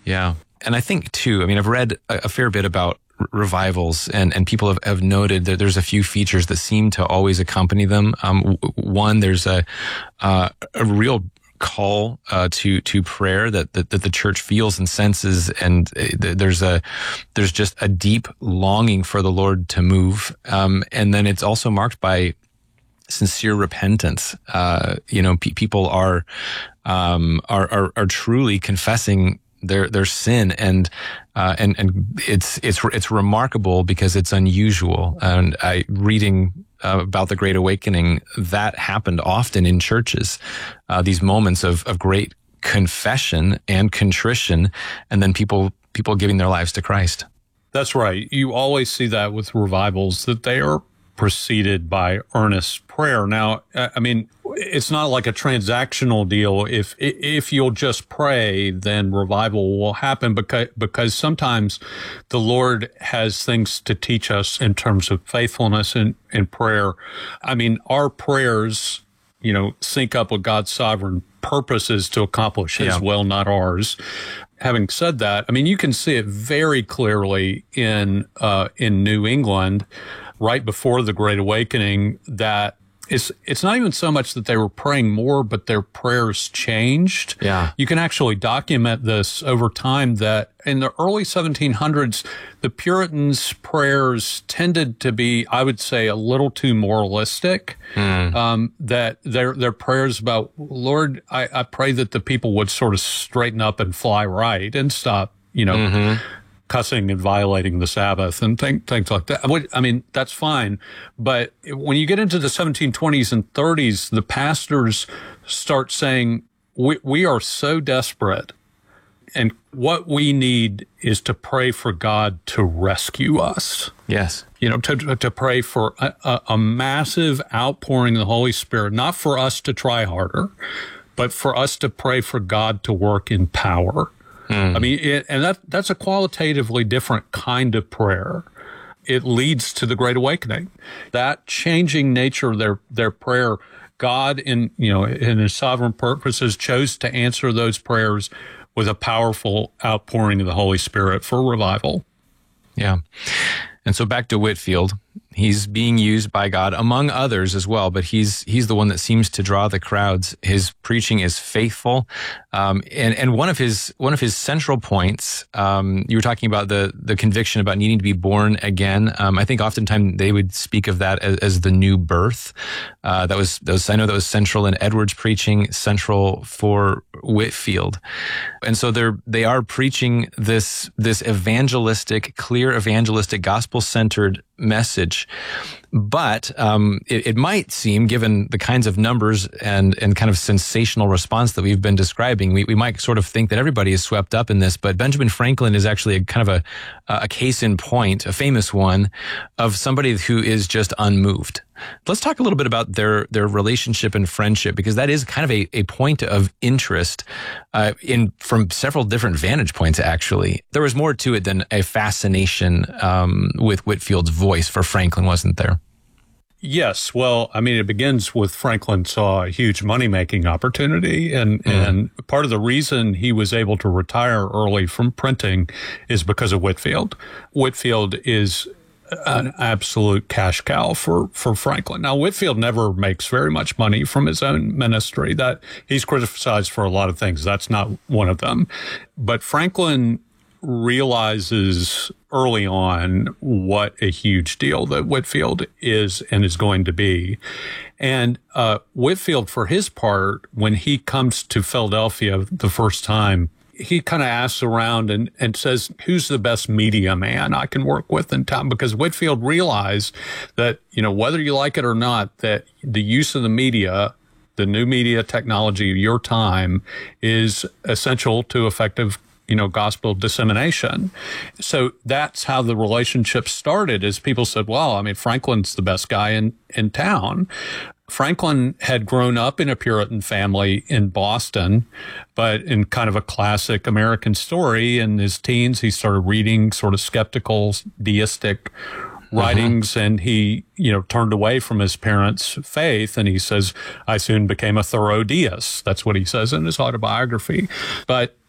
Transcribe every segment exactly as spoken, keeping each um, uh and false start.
Yeah. And I think, too, I mean, I've read a, a fair bit about r- revivals, and, and people have, have noted that there's a few features that seem to always accompany them. Um, w- one, there's a, uh, a real call uh, to to prayer that, that that the church feels and senses, and there's a there's just a deep longing for the Lord to move, um, and then it's also marked by sincere repentance. Uh, you know, pe- people are, um, are are are truly confessing their their sin, and uh, and and it's it's it's remarkable because it's unusual. And I reading uh, about the Great Awakening, that happened often in churches. Uh, these moments of of great confession and contrition, and then people people giving their lives to Christ. That's right. You always see that with revivals, that they are preceded by earnest prayer. Now, I mean, it's not like a transactional deal. If if you'll just pray, then revival will happen, because because sometimes the Lord has things to teach us in terms of faithfulness in, in prayer. I mean, our prayers, you know, sync up with God's sovereign purposes to accomplish His Yeah. will, not ours. Having said that, I mean, you can see it very clearly in uh, in New England, right before the Great Awakening, that it's it's not even so much that they were praying more, but their prayers changed. Yeah. You can actually document this over time, that in the early seventeen hundreds, the Puritans' prayers tended to be, I would say, a little too moralistic. Mm. Um, that their their prayers about, Lord, I, I pray that the people would sort of straighten up and fly right and stop, you know, mm-hmm. cussing and violating the Sabbath and th- things like that. I mean, that's fine. But when you get into the seventeen twenties and thirties, the pastors start saying, we, we are so desperate, and what we need is to pray for God to rescue us. Yes. You know, to to pray for a, a, a massive outpouring of the Holy Spirit, not for us to try harder, but for us to pray for God to work in power. Mm. I mean, it, and that that's a qualitatively different kind of prayer. It leads to the Great Awakening. That changing nature of their their prayer, God, in you know in His sovereign purposes, chose to answer those prayers with a powerful outpouring of the Holy Spirit for revival. Yeah. And so back to Whitefield. He's being used by God among others as well, but he's he's the one that seems to draw the crowds. His preaching is faithful, um, and and one of his one of his central points. Um, you were talking about the the conviction about needing to be born again. Um, I think oftentimes they would speak of that as, as the new birth. Uh, that was that was I know that was central in Edwards' preaching, central for Whitefield, and so they're they are preaching this this evangelistic, clear evangelistic, gospel centered message. But um, it, it might seem, given the kinds of numbers and, and kind of sensational response that we've been describing, we, we might sort of think that everybody is swept up in this. But Benjamin Franklin is actually a kind of a, a case in point, a famous one, of somebody who is just unmoved. Let's talk a little bit about their their relationship and friendship, because that is kind of a, a point of interest uh, in from several different vantage points, actually. There was more to it than a fascination um, with Whitefield's voice for Franklin, wasn't there? Yes. Well, I mean, it begins with Franklin saw a huge money-making opportunity, and, mm. and part of the reason he was able to retire early from printing is because of Whitefield. Whitefield is an absolute cash cow for, for Franklin. Now, Whitefield never makes very much money from his own ministry. That he's criticized for a lot of things. That's not one of them. But Franklin realizes early on what a huge deal that Whitefield is and is going to be. And uh, Whitefield, for his part, when he comes to Philadelphia the first time, he kind of asks around and, and says, who's the best media man I can work with in town? Because Whitefield realized that, you know, whether you like it or not, that the use of the media, the new media technology of your time, is essential to effective, you know, gospel dissemination. So that's how the relationship started, is people said, well, I mean, Franklin's the best guy in, in town. Franklin had grown up in a Puritan family in Boston, but in kind of a classic American story. In his teens, he started reading sort of skeptical, deistic writings, uh-huh. and he, you know, turned away from his parents' faith. And he says, I soon became a thorough deist. That's what he says in his autobiography. But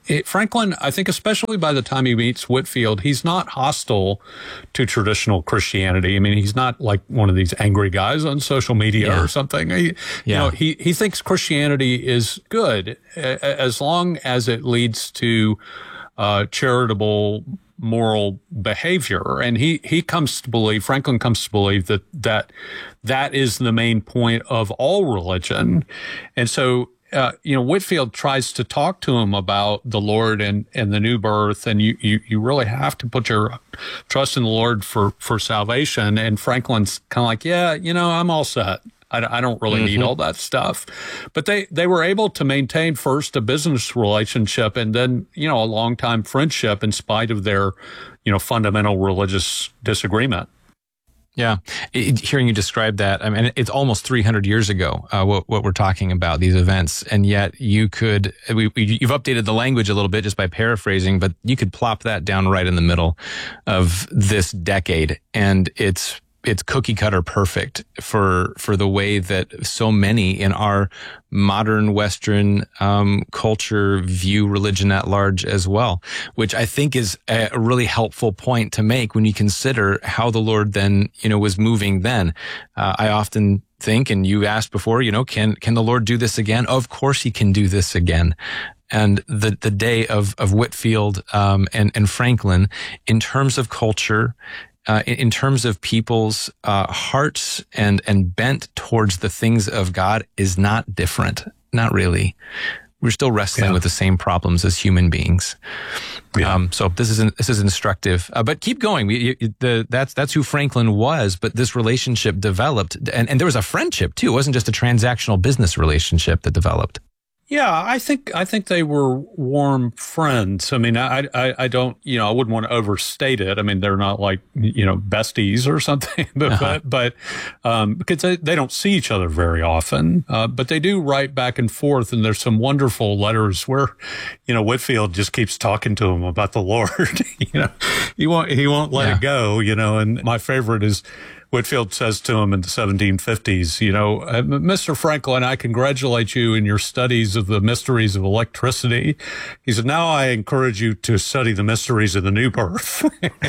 it, Franklin, I think especially by the time he meets Whitefield, he's not hostile to traditional Christianity. I mean, he's not like one of these angry guys on social media yeah. or something. He, yeah. You know, he, he thinks Christianity is good as long as it leads to uh, charitable moral behavior. And he, he comes to believe, Franklin comes to believe that, that that is the main point of all religion. And so, uh, you know, Whitefield tries to talk to him about the Lord and, and the new birth. And you, you, you really have to put your trust in the Lord for, for salvation. And Franklin's kind of like, yeah, you know, I'm all set. I, I don't really mm-hmm. need all that stuff. But they, they were able to maintain first a business relationship and then, you know, a long-time friendship in spite of their, you know, fundamental religious disagreement. Yeah. It, hearing you describe that, I mean, it's almost three hundred years ago, uh, what, what we're talking about, these events. And yet you could, we, we, you've updated the language a little bit just by paraphrasing, but you could plop that down right in the middle of this decade. And it's, it's cookie cutter perfect for, for the way that so many in our modern Western, um, culture view religion at large as well, which I think is a really helpful point to make when you consider how the Lord then, you know, was moving then. Uh, I often think, and you asked before, you know, can, can the Lord do this again? Of course he can do this again. And the, the day of, of Whitefield, um, and, and Franklin, in terms of culture, Uh, in, in terms of people's uh, hearts and and bent towards the things of God, is not different. Not really. We're still wrestling yeah. with the same problems as human beings. Yeah. Um, so this is this is instructive. Uh, but keep going. We, you, the, that's that's who Franklin was. But this relationship developed, and, and there was a friendship too. It wasn't just a transactional business relationship that developed. Yeah, I think I think they were warm friends. I mean, I, I I don't, you know, I wouldn't want to overstate it. I mean, they're not like, you know, besties or something, but uh-huh. but, but um, because they, they don't see each other very often, uh, but they do write back and forth. And there's some wonderful letters where, you know, Whitefield just keeps talking to him about the Lord. you know, he won't he won't let yeah. it go. You know, and my favorite is, Whitefield says to him in the seventeen fifties, you know, Mister Franklin, I congratulate you in your studies of the mysteries of electricity. He said, now I encourage you to study the mysteries of the new birth.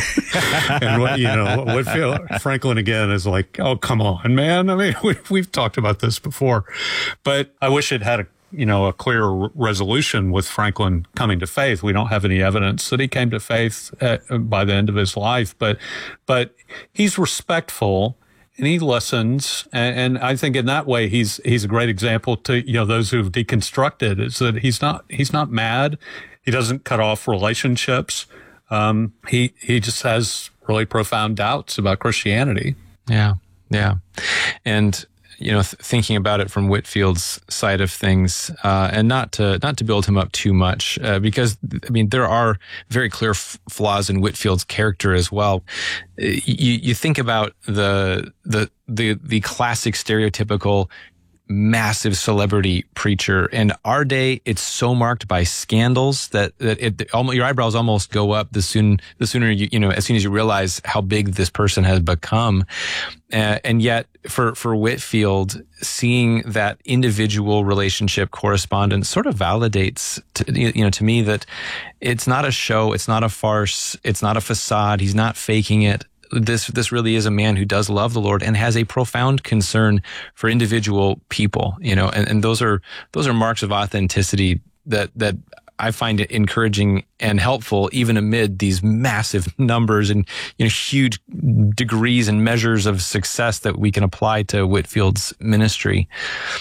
And, you know, Whitefield, Franklin again is like, oh, come on, man. I mean, we, we've talked about this before, but I wish it had a you know, a clear resolution with Franklin coming to faith. We don't have any evidence that he came to faith at, by the end of his life, but, but he's respectful and he listens. And, and I think in that way, he's, he's a great example to, you know, those who've deconstructed, is that he's not, he's not mad. He doesn't cut off relationships. Um, he, he just has really profound doubts about Christianity. Yeah. Yeah. And, you know, th- thinking about it from Whitefield's side of things, uh, and not to not to build him up too much, uh, because I mean there are very clear f- flaws in Whitefield's character as well. You you think about the the the the classic stereotypical massive celebrity preacher. In our day, it's so marked by scandals that, that it, almost, your eyebrows almost go up the soon, the sooner you, you know, as soon as you realize how big this person has become. Uh, and yet for, for Whitefield, seeing that individual relationship correspondence sort of validates, to, you know, to me that it's not a show, it's not a farce, it's not a facade, he's not faking it. This this really is a man who does love the Lord and has a profound concern for individual people, you know, and, and those are those are marks of authenticity that that I find it encouraging and helpful, even amid these massive numbers and, you know, huge degrees and measures of success that we can apply to Whitefield's ministry.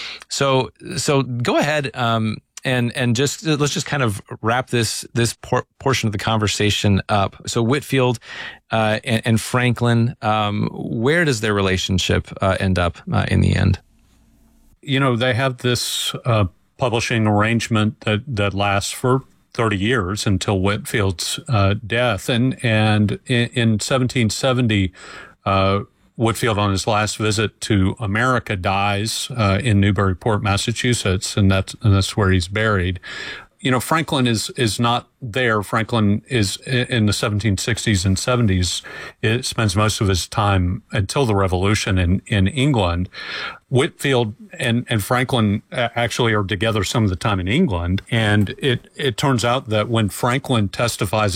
So so go ahead. Um, And and just let's just kind of wrap this this por- portion of the conversation up. So Whitefield uh, and, and Franklin, um, where does their relationship uh, end up uh, in the end? You know, they have this uh, publishing arrangement that that lasts for thirty years until Whitefield's uh, death, and and in, in seventeen seventy. Uh, Whitefield, on his last visit to America, dies uh, in Newburyport, Massachusetts, and that's and that's where he's buried. you know, Franklin is is not there. Franklin is in the seventeen sixties and seventies. It spends most of his time until the Revolution in, in England. Whitefield and, and Franklin actually are together some of the time in England. And it, it turns out that when Franklin testifies